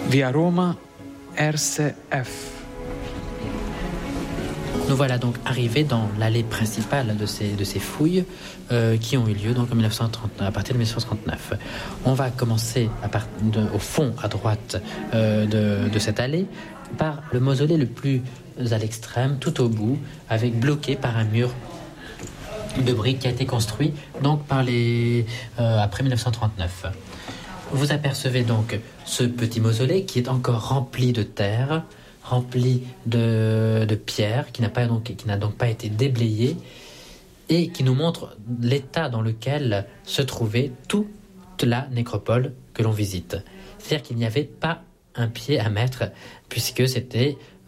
Via Roma, RCF. Nous voilà donc arrivés dans l'allée principale de ces fouilles qui ont eu lieu donc à partir de 1939. On va commencer au fond, à droite de cette allée, par le mausolée le plus à l'extrême, tout au bout, bloqué par un mur de briques qui a été construit donc après 1939. Vous apercevez donc ce petit mausolée qui est encore rempli de terre, rempli de pierres, qui n'a donc pas été déblayé, et qui nous montre l'état dans lequel se trouvait toute la nécropole que l'on visite. C'est-à-dire qu'il n'y avait pas un pied à mettre, puisque c'était